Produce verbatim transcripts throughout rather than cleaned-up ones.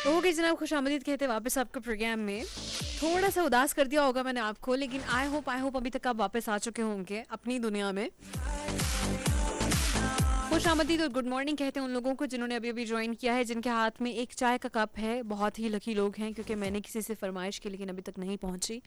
Okay जनाब, खुशामदीद कहते हैं वापस आपके प्रोग्राम में। थोड़ा सा उदास कर दिया होगा मैंने आपको, लेकिन आई होप आई होप अभी तक आप वापस आ चुके होंगे अपनी दुनिया में। खुशामदीद और गुड मॉर्निंग कहते हैं उन लोगों को जिन्होंने अभी अभी ज्वाइन किया है, जिनके हाथ में एक चाय का कप है। बहुत ही लकी लोग हैं, क्योंकि मैंने किसी से फरमाइश की लेकिन अभी तक नहीं पहुंची।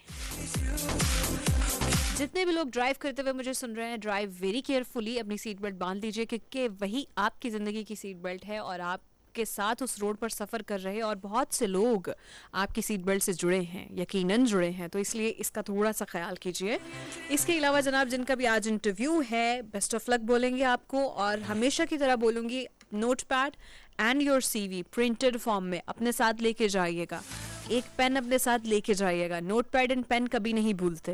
जितने भी लोग ड्राइव करते हुए मुझे सुन रहे हैं, ड्राइव वेरी केयरफुली, अपनी सीट बेल्ट बांध लीजिए, क्योंकि वही आपकी ज़िंदगी की सीट बेल्ट है और आप के साथ उस रोड पर सफ़र कर रहे हैं और बहुत से लोग आपकी सीट बेल्ट से जुड़े हैं, यकीनन जुड़े हैं, तो इसलिए इसका थोड़ा सा ख्याल कीजिए। इसके अलावा जनाब, जिनका भी आज इंटरव्यू है, बेस्ट ऑफ लक बोलेंगे आपको, और हमेशा की तरह बोलूँगी note pad and your CV printed form में अपने साथ लेके जाइएगा। एक पेन अपने साथ लेके जाइएगा, नोट पैड एंड पेन कभी नहीं भूलते।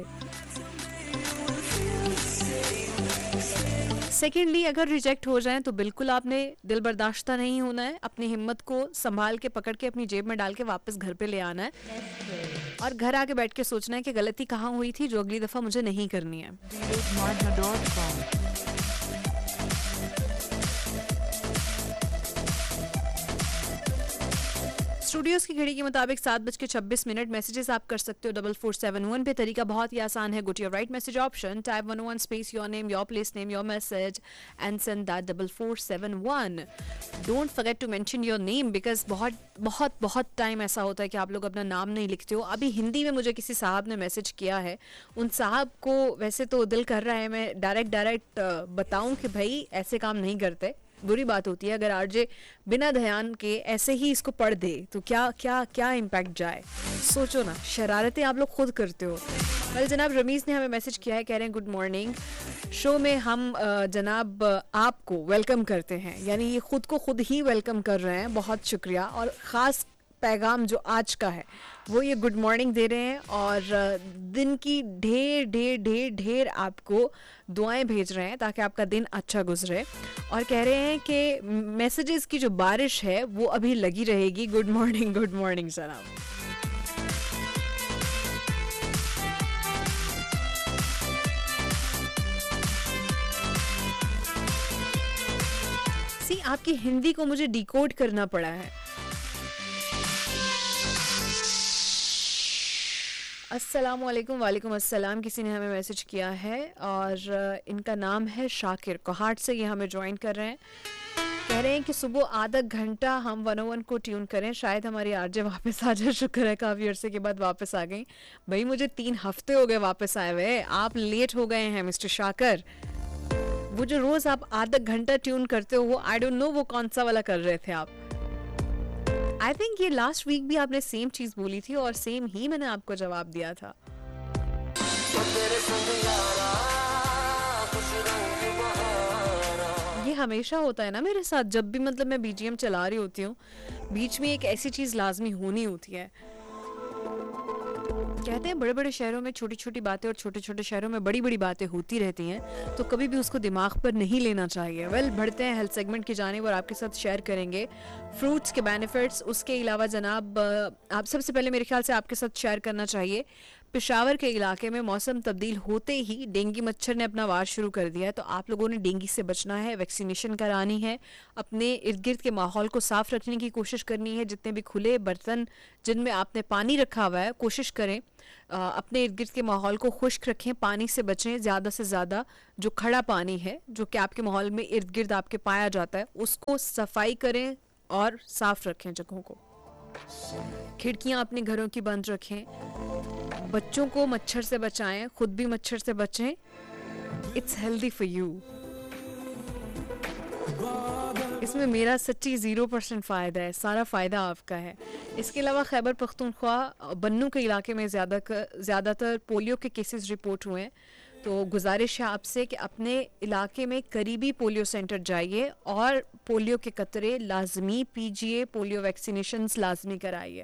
सेकेंडली, अगर रिजेक्ट हो जाएं तो बिल्कुल आपने दिल बर्दाश्ता नहीं होना है, अपनी हिम्मत को संभाल के पकड़ के अपनी जेब में डाल के वापस घर पे ले आना है और घर आके बैठ के सोचना है कि गलती कहाँ हुई थी जो अगली दफ़ा मुझे नहीं करनी है। स्टूडियोज की घड़ी के मुताबिक सात बज के छब्बीस मिनट। मैसेजेस आप कर सकते हो डबल फोर सेवन वन पे। तरीका बहुत ही आसान है, go to your right message option, type one one space your name, your place name, your message and send that double four seven one. Don't forget to mention your name, because बहुत बहुत बहुत time ऐसा होता है कि आप लोग अपना नाम नहीं लिखते हो। अभी हिंदी में मुझे किसी साहब ने मैसेज किया है, उन साहब को वैसे तो दिल कर रहा है मैं डायरेक्ट डायरेक्ट बताऊं कि भाई ऐसे काम नहीं करते, बुरी बात होती है। अगर आरजे बिना ध्यान के ऐसे ही इसको पढ़ दे तो क्या क्या क्या इम्पैक्ट जाए, सोचो ना। शरारतें आप लोग खुद करते हो। कल जनाब रमीज़ ने हमें मैसेज किया है, कह रहे हैं गुड मॉर्निंग, शो में हम जनाब आपको वेलकम करते हैं, यानी ये खुद को खुद ही वेलकम कर रहे हैं, बहुत शुक्रिया। और ख़ास पैगाम जो आज का है वो ये गुड मॉर्निंग दे रहे हैं और दिन की ढेर ढेर ढेर ढेर आपको दुआएं भेज रहे हैं ताकि आपका दिन अच्छा गुजरे, और कह रहे हैं कि मैसेजेस की जो बारिश है वो अभी लगी रहेगी। गुड मॉर्निंग गुड मॉर्निंग जनाब। सी, आपकी हिंदी को मुझे डिकोड करना पड़ा है। अस्सलामुअलैकुम, वालेकुम अस्सलाम, किसी ने हमें मैसेज किया है और इनका नाम है शाकिर, कोहाट से ये हमें ज्वाइन कर रहे हैं। कह रहे हैं कि सुबह आधा घंटा हम वन ओ वन को ट्यून करें, शायद हमारी आरजे वापस आ जाए। शुक्र है काफ़ी अरसे के बाद वापस आ गई। भाई मुझे तीन हफ्ते हो गए वापस आए हुए, आप लेट हो गए हैं मिस्टर शाकिर। वो जो रोज़ आप आधा घंटा ट्यून करते हो वो आई डोंट नो वो कौन सा वाला कर रहे थे आप। आई थिंक ये लास्ट वीक भी आपने सेम चीज बोली थी और सेम ही मैंने आपको जवाब दिया था। ये हमेशा होता है ना मेरे साथ, जब भी मतलब मैं बीजीएम चला रही होती हूँ बीच में एक ऐसी चीज लाजमी होनी होती है। कहते हैं बड़े बड़े शहरों में छोटी छोटी बातें और छोटे छोटे शहरों में बड़ी बड़ी बातें होती रहती हैं, तो कभी भी उसको दिमाग पर नहीं लेना चाहिए। वेल well, बढ़ते हैं हेल्थ सेगमेंट की जानिब और आपके साथ शेयर करेंगे फ्रूट्स के बेनिफिट्स। उसके अलावा जनाब आप सबसे पहले मेरे ख्याल से आपके साथ शेयर करना चाहिए, पेशावर के इलाके में मौसम तब्दील होते ही डेंगू मच्छर ने अपना वार शुरू कर दिया है, तो आप लोगों ने डेंगू से बचना है, वैक्सीनेशन करानी है, अपने इर्द गिर्द के माहौल को साफ रखने की कोशिश करनी है। जितने भी खुले बर्तन जिनमें आपने पानी रखा हुआ है कोशिश करें आ, अपने इर्द गिर्द के माहौल को खुश्क रखें, पानी से बचें ज़्यादा से ज़्यादा। जो खड़ा पानी है जो कि आपके माहौल में इर्द गिर्द आपके पाया जाता है उसको सफाई करें और साफ रखें जगहों को। खिड़कियाँ अपने घरों की बंद रखें, बच्चों को मच्छर से बचाएं, खुद भी मच्छर से बचें। It's healthy for you. इसमें मेरा सच्ची ज़ीरो परसेंट फ़ायदा है, सारा फ़ायदा आपका है। इसके अलावा खैबर पख्तूनख्वा बन्नू के इलाके में ज़्यादा ज़्यादातर पोलियो के केसेस रिपोर्ट हुए हैं, तो गुजारिश है आपसे कि अपने इलाके में करीबी पोलियो सेंटर जाइए और पोलियो के कतरे लाजमी पीजिए, पोलियो वैक्सीनेशंस लाजमी कराइए।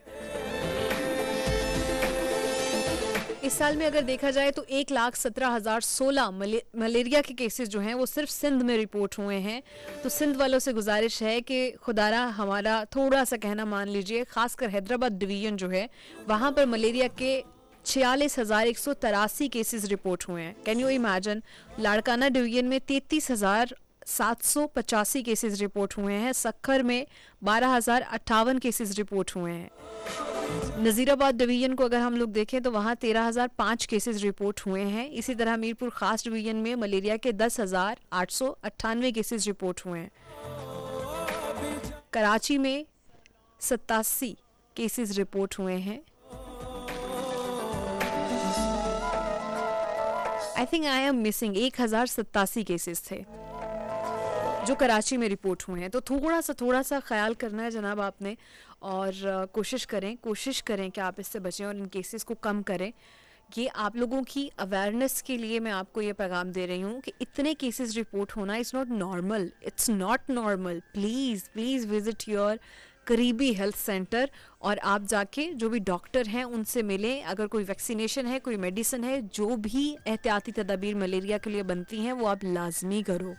इस साल में अगर देखा जाए तो एक लाख सत्रह हज़ार सोलह मलेरिया के केसेस जो हैं वो सिर्फ सिंध में रिपोर्ट हुए हैं। तो सिंध वालों से गुजारिश है कि खुदारा हमारा थोड़ा सा कहना मान लीजिए, खासकर हैदराबाद डिवीजन जो है वहाँ पर मलेरिया के छियालीस हज़ार एक सौ तिरासी केसेस रिपोर्ट हुए हैं। Can you imagine, Larkana division में तैंतीस हज़ार सात सौ पचासी केसेस रिपोर्ट हुए हैं, सक्खर में बारह हज़ार अट्ठावन केसेस रिपोर्ट हुए हैं। नज़ीराबाद डिवीजन को अगर हम लोग देखें तो वहाँ तेरह हज़ार पाँच केसेस रिपोर्ट हुए हैं। इसी तरह हमीरपुर खास डिवीजन में मलेरिया के दस हज़ार आठ सौ अट्ठानवे केसेस रिपोर्ट हुए हैं। कराची में सत्तासी केसेस रिपोर्ट हुए हैं। I think I am missing एक हज़ार सत्तासी केसेस थे जो कराची में रिपोर्ट हुए हैं। तो थोड़ा सा थोड़ा सा ख्याल करना है जनाब आपने, और uh, कोशिश करें कोशिश करें कि आप इससे बचें और इन केसेस को कम करें। ये आप लोगों की अवेयरनेस के लिए मैं आपको ये पैगाम दे रही हूँ कि इतने केसेस रिपोर्ट होना is not normal, it's not normal. Please please visit your करीबी हेल्थ सेंटर और आप जाके जो भी डॉक्टर हैं उनसे मिलें। अगर कोई वैक्सीनेशन है, कोई मेडिसिन है, जो भी एहतियाती तदाबीर मलेरिया के लिए बनती हैं वो आप लाजमी करो।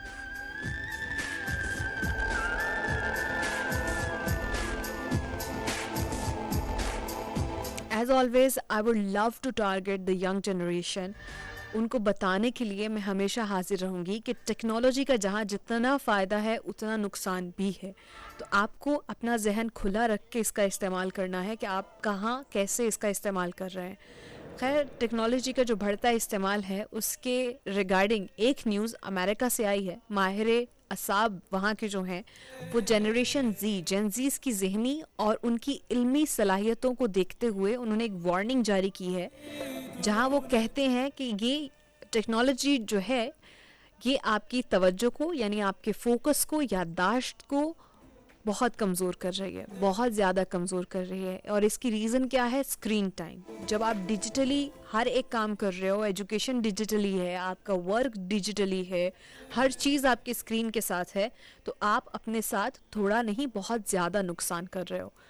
As always, I would love to target the young generation. उनको बताने के लिए मैं हमेशा हाजिर रहूँगी कि टेक्नोलॉजी का जहाँ जितना फ़ायदा है उतना नुकसान भी है। तो आपको अपना जहन खुला रख के इसका इस्तेमाल करना है कि आप कहाँ कैसे इसका इस्तेमाल कर रहे हैं। खैर, टेक्नोलॉजी का जो बढ़ता इस्तेमाल है उसके रिगार्डिंग एक न्यूज़ अमेरिका से आई है। माहिर असाब वहाँ के जो हैं वो जनरेशन जी जेन जीज़ की ज़हनी और उनकी इल्मी सलाहियतों को देखते हुए उन्होंने एक वार्निंग जारी की है, जहाँ वो कहते हैं कि ये टेक्नोलॉजी जो है ये आपकी तवज्जो को, यानी आपके फोकस को, याददाश्त को बहुत कमज़ोर कर रही है, बहुत ज़्यादा कमज़ोर कर रही है। और इसकी रीज़न क्या है? Screen time. जब आप डिजिटली हर एक काम कर रहे हो, एजुकेशन डिजिटली है, आपका वर्क डिजिटली है, हर चीज़ आपकी स्क्रीन के साथ है, तो आप अपने साथ थोड़ा नहीं बहुत ज़्यादा नुकसान कर रहे हो।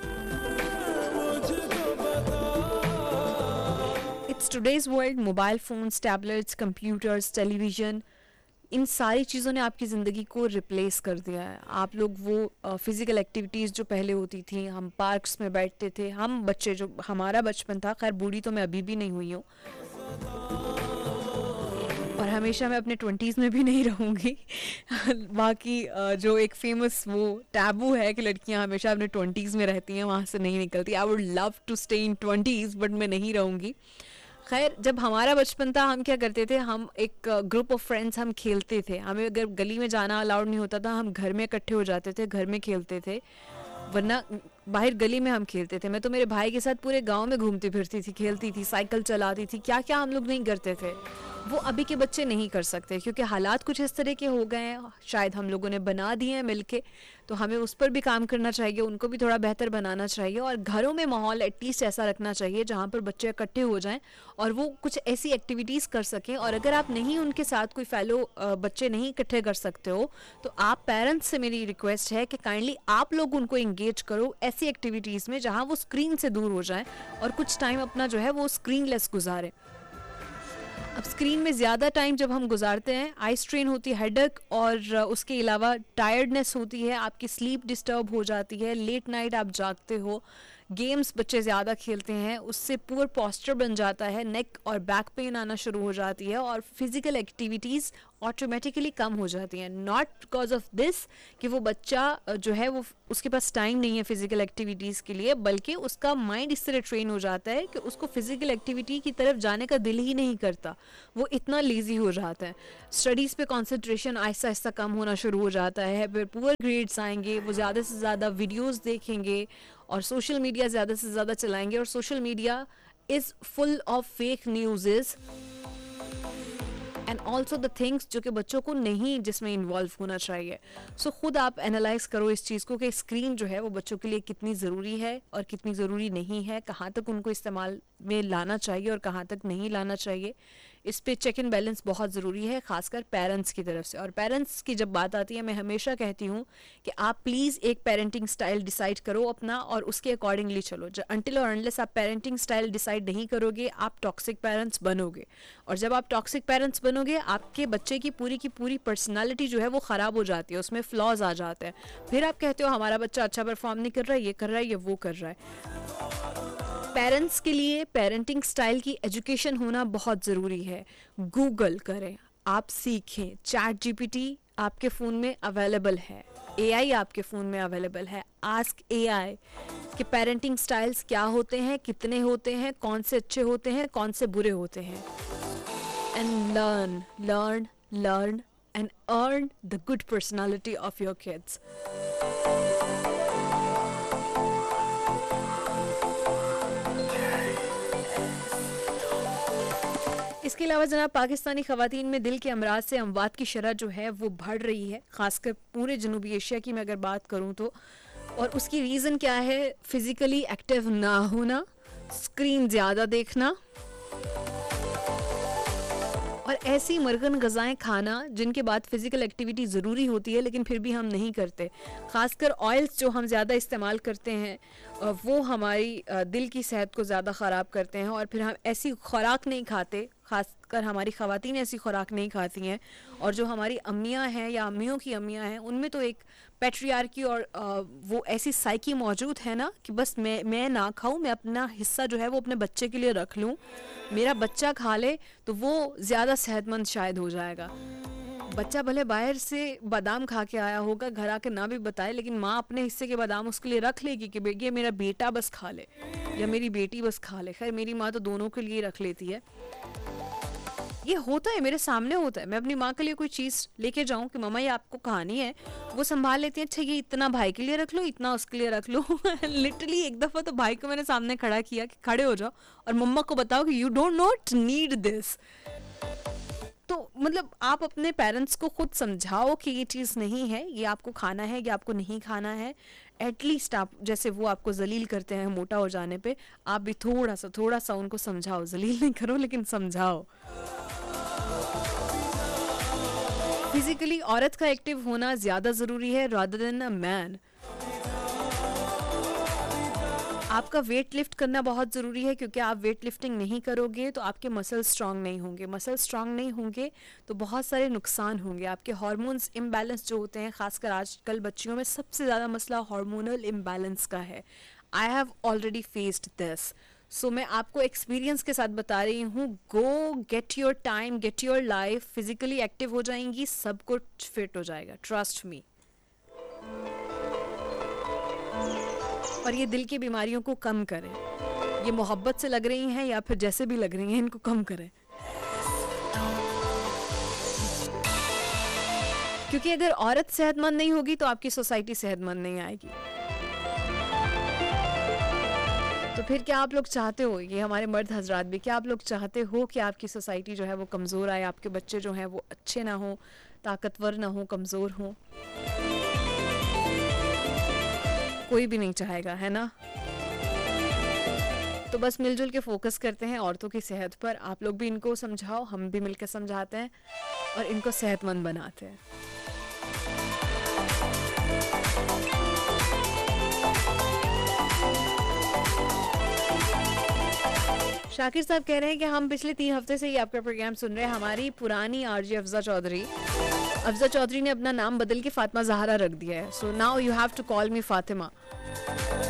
It's today's world. Mobile phones, tablets, computers, television, इन सारी चीज़ों ने आपकी ज़िंदगी को रिप्लेस कर दिया है। आप लोग वो फ़िज़िकल एक्टिविटीज़ जो पहले होती थी, हम पार्क्स में बैठते थे, हम बच्चे जो हमारा बचपन था, खैर बूढ़ी तो मैं अभी भी नहीं हुई हूँ और हमेशा मैं अपने ट्वेंटीज़ में भी नहीं रहूँगी। बाकी जो एक फेमस वो टैबू है कि लड़कियाँ हमेशा अपने ट्वेंटीज़ में रहती हैं, वहाँ से नहीं निकलती। I would love to stay in twenties but मैं नहीं रहूँगी। खैर, जब हमारा बचपन था हम क्या करते थे, हम एक ग्रुप ऑफ फ्रेंड्स हम खेलते थे। हमें अगर गली में जाना अलाउड नहीं होता था, हम घर में इकट्ठे हो जाते थे, घर में खेलते थे, वरना बाहर गली में हम खेलते थे। मैं तो मेरे भाई के साथ पूरे गांव में घूमती फिरती थी, खेलती थी, साइकिल चलाती थी, क्या क्या हम लोग नहीं करते थे। वो अभी के बच्चे नहीं कर सकते क्योंकि हालात कुछ इस तरह के हो गए हैं, शायद हम लोगों ने बना दिए हैं मिलके। तो हमें उस पर भी काम करना चाहिए, उनको भी थोड़ा बेहतर बनाना चाहिए और घरों में माहौल एटलीस्ट ऐसा रखना चाहिए जहाँ पर बच्चे इकट्ठे हो जाएं और वो कुछ ऐसी एक्टिविटीज़ कर सकें। और अगर आप नहीं उनके साथ कोई फेलो बच्चे नहीं इकट्ठे कर सकते हो तो आप पेरेंट्स से मेरी रिक्वेस्ट है कि काइंडली आप लोग उनको इंगेज करो ऐसी एक्टिविटीज़ में जहाँ वो स्क्रीन से दूर हो जाएं और कुछ टाइम अपना जो है वो स्क्रीन लेस गुजारें। अब स्क्रीन में ज़्यादा टाइम जब हम गुजारते हैं, आई स्ट्रेन होती है, हेडेक और उसके अलावा टायर्डनेस होती है, आपकी स्लीप डिस्टर्ब हो जाती है, लेट नाइट आप जागते हो, गेम्स बच्चे ज़्यादा खेलते हैं, उससे पुअर पोस्चर बन जाता है, नेक और बैक पेन आना शुरू हो जाती है और फिज़िकल एक्टिविटीज़ ऑटोमेटिकली कम हो जाती हैं। नॉट बिकॉज ऑफ दिस कि वो बच्चा जो है वो उसके पास टाइम नहीं है फ़िज़िकल एक्टिविटीज़ के लिए, बल्कि उसका माइंड इस तरह ट्रेन हो जाता है कि उसको फ़िज़िकल एक्टिविटी की तरफ जाने का दिल ही नहीं करता, वो इतना लेज़ी हो जाता है। स्टडीज़ पे कंसंट्रेशन आहिस्ता आहिस्ता कम होना शुरू हो जाता है, फिर पुअर ग्रेड्स आएंगे, वो ज़्यादा से ज़्यादा वीडियोज़ देखेंगे और सोशल मीडिया ज़्यादा से ज़्यादा चलाएंगे और social media is full of fake news and also the things जो कि बच्चों को नहीं जिसमें इन्वॉल्व होना चाहिए। सो so, खुद आप एनालाइज करो इस चीज़ को कि स्क्रीन जो है वो बच्चों के लिए कितनी ज़रूरी है और कितनी ज़रूरी नहीं है, कहाँ तक उनको इस्तेमाल में लाना चाहिए और कहाँ तक नहीं लाना चाहिए। इस पे चेक एंड बैलेंस बहुत ज़रूरी है, खासकर पेरेंट्स की तरफ से। और पेरेंट्स की जब बात आती है, मैं हमेशा कहती हूँ कि आप प्लीज़ एक पेरेंटिंग स्टाइल डिसाइड करो अपना और उसके अकॉर्डिंगली चलो। अनटिल और अनलेस आप पेरेंटिंग स्टाइल डिसाइड नहीं करोगे, आप टॉक्सिक पेरेंट्स बनोगे और जब आप टॉक्सिक पेरेंट्स बनोगे, आपके बच्चे की पूरी की पूरी पर्सनालिटी जो है वो ख़राब हो जाती है, उसमें फ्लॉज आ जाते हैं। फिर आप कहते हो हमारा बच्चा अच्छा परफॉर्म नहीं कर रहा है, ये कर रहा है, ये वो कर रहा है। पेरेंट्स के लिए पेरेंटिंग स्टाइल की एजुकेशन होना बहुत ज़रूरी है। गूगल करें, आप सीखें, चैट जीपीटी आपके फ़ोन में अवेलेबल है, एआई आपके फ़ोन में अवेलेबल है। आस्क एआई कि पेरेंटिंग स्टाइल्स क्या होते हैं, कितने होते हैं, कौन से अच्छे होते हैं, कौन से बुरे होते हैं। And learn learn learn and earn the good personality of your kids. इसके अलावा जनाब, पाकिस्तानी ख़वातीन में दिल के अमराज से अमवात की शरह जो है वो बढ़ रही है, ख़ासकर पूरे जनूबी एशिया की मैं अगर बात करूँ तो। और उसकी रीज़न क्या है? फिज़िकली एक्टिव ना होना, स्क्रीन ज़्यादा देखना और ऐसी मरगन ग़ज़ाएँ खाना जिनके बाद फ़िज़िकल एक्टिविटी ज़रूरी होती है लेकिन फिर भी हम नहीं करते। ख़ासकर ऑयल्स जो हम ज़्यादा इस्तेमाल करते हैं वो हमारी दिल की सेहत को ज़्यादा ख़राब करते हैं। और फिर हम ऐसी खुराक नहीं खाते, ख़ासकर हमारी ख़वातीन ऐसी खुराक नहीं खाती हैं। और जो हमारी अम्मियाँ हैं या अम्मियों की अम्मियाँ हैं, उनमें तो एक पैट्रियार्की और आ, वो ऐसी साइकी मौजूद है ना कि बस मैं मैं ना खाऊं, मैं अपना हिस्सा जो है वो अपने बच्चे के लिए रख लूं, मेरा बच्चा खा ले तो वो ज़्यादा सेहतमंद शायद हो जाएगा। बच्चा भले बाहर से बादाम खा के आया होगा, घर आके ना भी बताए, लेकिन माँ अपने हिस्से के बादाम उसके लिए रख लेगी कि ये मेरा बेटा बस खा ले या मेरी बेटी बस खा ले। खैर मेरी माँ तो दोनों के लिए रख लेती है। ये होता है, मेरे सामने होता है। मैं अपनी माँ के लिए कोई चीज़ लेके जाऊँ कि मम्मा ये आपको खानी है, वो संभाल लेती है, अच्छा ये इतना भाई के लिए रख लो, इतना उसके लिए रख लो। लिटरली एक दफ़ा तो भाई को मैंने सामने खड़ा किया कि खड़े हो जाओ और मम्मा को बताओ कि you don't not need this. तो मतलब आप अपने पेरेंट्स को खुद समझाओ कि ये चीज़ नहीं है, ये आपको खाना है, ये आपको नहीं खाना है। एटलीस्ट आप, जैसे वो आपको जलील करते हैं मोटा हो जाने पे, आप भी थोड़ा सा थोड़ा सा उनको समझाओ। जलील नहीं करो लेकिन समझाओ। फिजिकली औरत का एक्टिव होना ज़्यादा ज़रूरी है रादर देन अ मैन। आपका वेट लिफ्ट करना बहुत ज़रूरी है, क्योंकि आप वेट लिफ्टिंग नहीं करोगे तो आपके मसल स्ट्रांग नहीं होंगे। मसल स्ट्रांग नहीं होंगे तो बहुत सारे नुकसान होंगे। आपके हार्मोन्स इम्बैलेंस जो होते हैं, खासकर आजकल बच्चियों में सबसे ज़्यादा मसला हार्मोनल इम्बैलेंस का है। I have already faced this, सो मैं आपको एक्सपीरियंस के साथ बता रही हूँ। गो get your time, get your life, physically active हो जाएंगी, सब कुछ फिट हो जाएगा, ट्रस्ट मी। और ये दिल की बीमारियों को कम करें। ये मोहब्बत से लग रही हैं या फिर जैसे भी लग रही हैं, इनको कम करें। क्योंकि अगर औरत सेहतमंद नहीं होगी तो आपकी सोसाइटी सेहतमंद नहीं आएगी। तो फिर क्या आप लोग चाहते हो, ये हमारे मर्द हजरात भी, क्या आप लोग चाहते हो कि आपकी सोसाइटी जो है वो कमज़ोर आए, आपके बच्चे जो हैं वो अच्छे ना हो, ताकतवर ना हो, कमज़ोर हो? कोई भी नहीं चाहेगा, है ना? तो बस मिलजुल के फोकस करते हैं औरतों की सेहत पर। आप लोग भी इनको समझाओ, हम भी मिलकर समझाते हैं और इनको सेहतमंद बनाते हैं। शाकिर साहब कह रहे हैं कि हम पिछले तीन हफ्ते से ही आपका प्रोग्राम सुन रहे हैं। हमारी पुरानी आरजे अफजा चौधरी अफजा चौधरी ने अपना नाम बदल के फातिमा जहरा रख दिया है। So now you have to call me Fatima.